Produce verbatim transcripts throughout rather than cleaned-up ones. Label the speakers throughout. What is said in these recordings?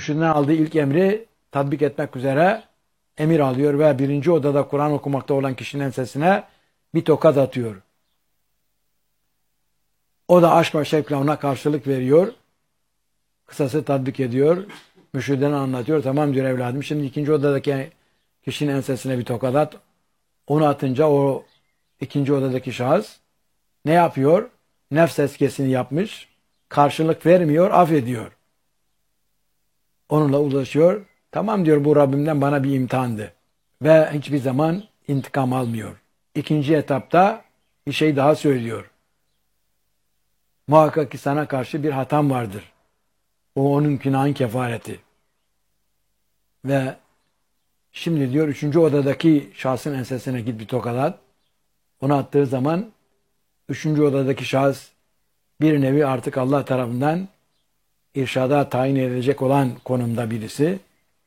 Speaker 1: mürşidinden aldığı ilk emri tatbik etmek üzere emir alıyor ve birinci odada Kur'an okumakta olan kişinin ensesine bir tokat atıyor. O da aşk ve şevkle ona karşılık veriyor. Kısası tatbik ediyor. Mürşidine anlatıyor. Tamam diyor evladım. Şimdi ikinci odadaki kişinin ensesine bir tokat at. Onu atınca o ikinci odadaki şahıs ne yapıyor? Nefs eskesini yapmış. Karşılık vermiyor, affediyor. Onunla ulaşıyor. Tamam diyor, bu Rabbimden bana bir imtihandı. Ve hiçbir zaman intikam almıyor. İkinci etapta bir şey daha söylüyor. Muhakkak ki sana karşı bir hatam vardır. O onun günahın kefareti. Ve şimdi diyor üçüncü odadaki şahsın ensesine git bir tokat at. Onu attığı zaman üçüncü odadaki şahıs bir nevi artık Allah tarafından irşada tayin edilecek olan konumda birisi.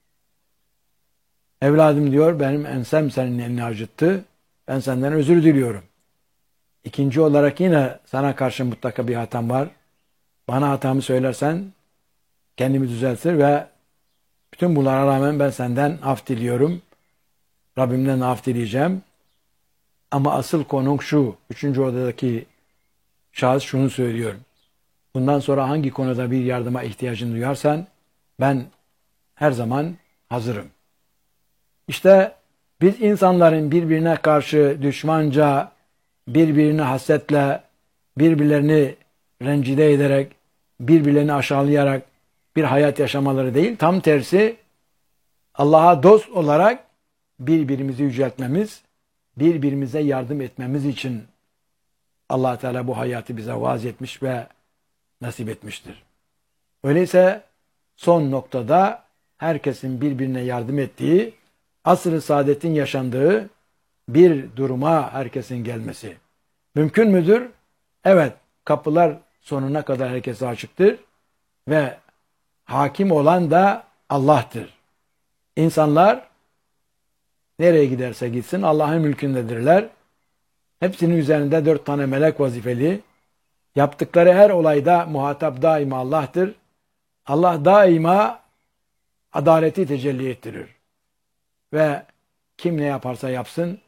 Speaker 1: Evladım diyor, benim ensem senin elini acıttı. Ben senden özür diliyorum. İkinci olarak yine sana karşı mutlaka bir hatam var. Bana hatamı söylersen kendimi düzeltir ve bütün bunlara rağmen ben senden af diliyorum. Rabbimden af dileyeceğim. Ama asıl konum şu. Üçüncü odadaki şahıs şunu söylüyor. Bundan sonra hangi konuda bir yardıma ihtiyacın duyarsan ben her zaman hazırım. İşte biz insanların birbirine karşı düşmanca, birbirine hasetle, birbirlerini rencide ederek, birbirlerini aşağılayarak bir hayat yaşamaları değil, tam tersi Allah'a dost olarak birbirimizi yüceltmemiz, birbirimize yardım etmemiz için Allah Teala bu hayatı bize vaaz etmiş ve nasip etmiştir. Öyleyse son noktada herkesin birbirine yardım ettiği, asr-ı saadetin yaşandığı bir duruma herkesin gelmesi. Mümkün müdür? Evet, kapılar sonuna kadar herkese açıktır ve hakim olan da Allah'tır. İnsanlar nereye giderse gitsin Allah'ın mülkündedirler. Hepsinin üzerinde dört tane melek vazifeli. Yaptıkları her olayda muhatap daima Allah'tır. Allah daima adaleti tecelli ettirir. Ve kim ne yaparsa yapsın,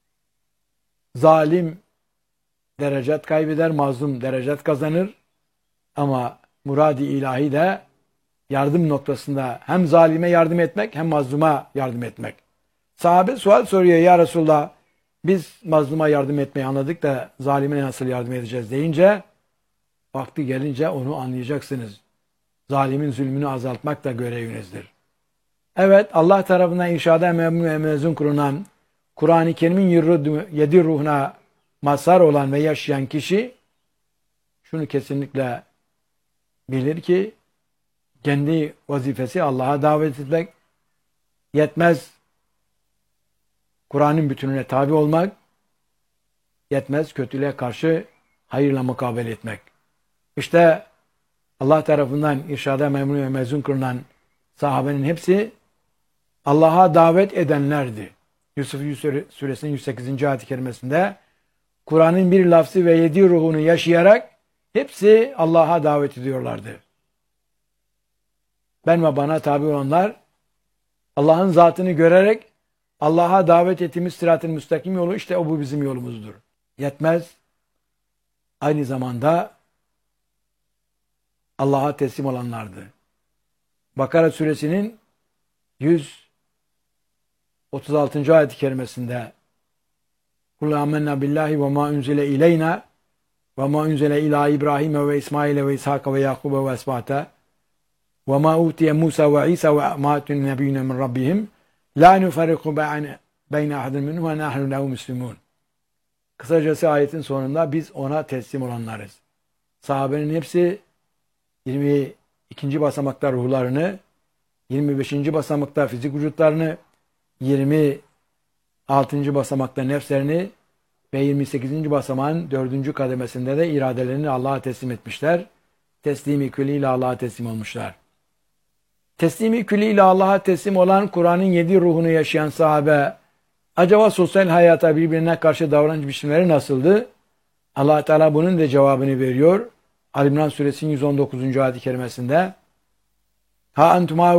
Speaker 1: zalim derecet kaybeder, mazlum derecet kazanır. Ama murad-i ilahi de yardım noktasında hem zalime yardım etmek hem mazluma yardım etmek. Sahabe sual soruyor, ya Resulullah biz mazluma yardım etmeyi anladık da zalime nasıl yardım edeceğiz deyince vakti gelince onu anlayacaksınız. Zalimin zulmünü azaltmak da görevinizdir. Evet, Allah tarafından irşada memnun ve mezun kılınan Kur'an-ı Kerim'in yedi ruhuna mazhar olan ve yaşayan kişi şunu kesinlikle bilir ki kendi vazifesi Allah'a davet etmek, yetmez Kur'an'ın bütününe tabi olmak, yetmez kötülüğe karşı hayırla mukabele etmek. İşte Allah tarafından irşada memnun ve mezun kılınan sahabenin hepsi Allah'a davet edenlerdi. Yusuf Suresinin yüz sekizinci ayet-i kerimesinde Kur'an'ın bir lafzı ve yedi ruhunu yaşayarak hepsi Allah'a davet ediyorlardı. Ben ve bana tabi olanlar Allah'ın zatını görerek Allah'a davet ettiğimiz sırat-ı müstakim yolu, işte o bu bizim yolumuzdur. Yetmez. Aynı zamanda Allah'a teslim olanlardı. Bakara suresinin yüz otuz altıncı ayet-i kerimesinde Kul amennâ billahi ve mâ unzile ileyna ve mâ unzile ilâ İbrahim ve İsmail ve İshak ve Yakub ve Esbâta ve mâ utiye Musa ve İsa ve mâtun nebiyyüne min rabbihim la nufarriku beyne ahadin minhum ve nahnu lehu müslümûn. Kısacası ayetin sonunda biz ona teslim olanlarız. Sahabenin hepsi yirmi ikinci basamakta ruhlarını, yirmi beşinci basamakta fizik vücutlarını, yirmi altıncı basamakta nefslerini ve yirmi sekizinci basamağın dördüncü kademesinde de iradelerini Allah'a teslim etmişler. Teslimi külliyle Allah'a teslim olmuşlar. Teslimi külliyle Allah'a teslim olan Kur'an'ın yedi ruhunu yaşayan sahabe, acaba sosyal hayata birbirine karşı davranış biçimleri nasıldı? Allah Teala bunun da cevabını veriyor. Ali İmran suresinin yüz on dokuzuncu ayet-i kerimesinde Ha entuma